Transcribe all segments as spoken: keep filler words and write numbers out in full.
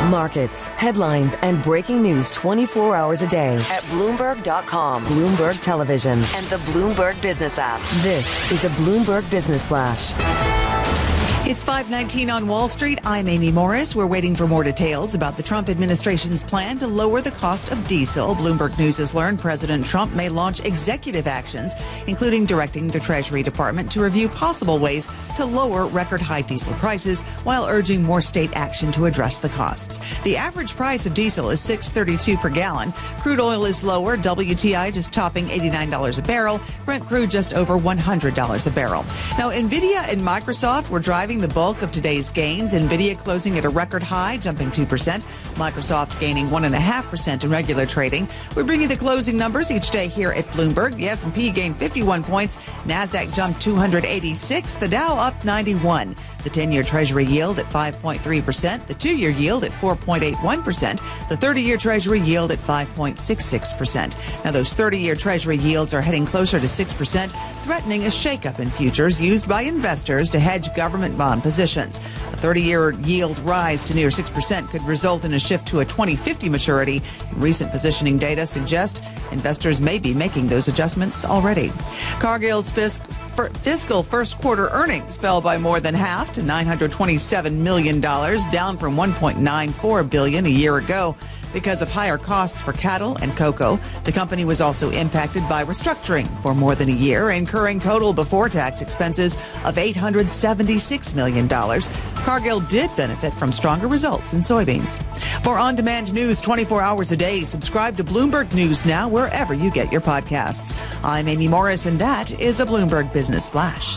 Markets, headlines, and breaking news twenty-four hours a day at Bloomberg dot com, Bloomberg Television, and the Bloomberg Business app. This is a Bloomberg Business Flash. It's five nineteen on Wall Street. I'm Amy Morris. We're waiting for more details about the Trump administration's plan to lower the cost of diesel. Bloomberg News has learned President Trump may launch executive actions, including directing the Treasury Department to review possible ways to lower record high diesel prices while urging more state action to address the costs. The average price of diesel is six thirty-two per gallon. Crude oil is lower. W T I just topping eighty-nine dollars a barrel. Brent crude just over one hundred dollars a barrel. Now, Nvidia and Microsoft were driving the bulk of today's gains. Nvidia closing at a record high, jumping two percent. Microsoft gaining one point five percent in regular trading. We bring you the closing numbers each day here at Bloomberg. The S and P gained fifty-one points. NASDAQ jumped two hundred eighty-six. The Dow up ninety-one. The ten-year Treasury yield at five point three percent. The two-year yield at four point eight one percent. The thirty-year Treasury yield at five point six six percent. Now, those thirty-year Treasury yields are heading closer to six percent, threatening a shakeup in futures used by investors to hedge government bond positions. A thirty-year yield rise to near six percent could result in a shift to a twenty fifty maturity. Recent positioning data suggest investors may be making those adjustments already. Cargill's fisc- fiscal first quarter earnings fell by more than half to nine hundred twenty-seven million dollars, down from one point nine four billion dollars a year ago. Because of higher costs for cattle and cocoa, the company was also impacted by restructuring for more than a year, incurring total before-tax expenses of eight hundred seventy-six million dollars. Cargill did benefit from stronger results in soybeans. For on-demand news twenty-four hours a day, subscribe to Bloomberg News now wherever you get your podcasts. I'm Amy Morris, and that is a Bloomberg Business Flash.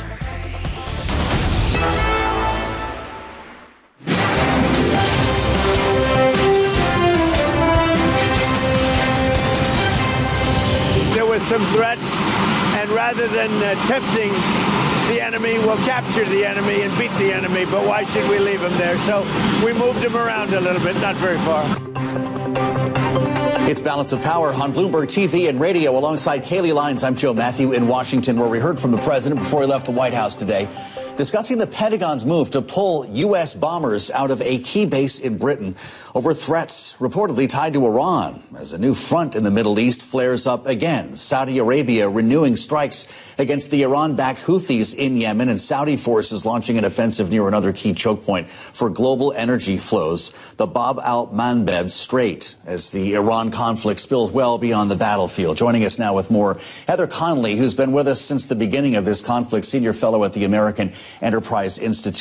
Some threats, and rather than uh, tempting the enemy, we'll capture the enemy and beat the enemy. But why should we leave him there? So we moved him around a little bit, not very far. It's Balance of Power on Bloomberg T V and radio. Alongside Kaylee Lyons, I'm Joe Matthew in Washington, where we heard from the president before he left the White House today, discussing the Pentagon's move to pull U S bombers out of a key base in Britain over threats reportedly tied to Iran as a new front in the Middle East flares up again. Saudi Arabia renewing strikes against the Iran-backed Houthis in Yemen, and Saudi forces launching an offensive near another key choke point for global energy flows, the Bab al-Mandeb Strait, as the Iran conflict spills well beyond the battlefield. Joining us now with more, Heather Conley, who's been with us since the beginning of this conflict, senior fellow at the American Enterprise Institute.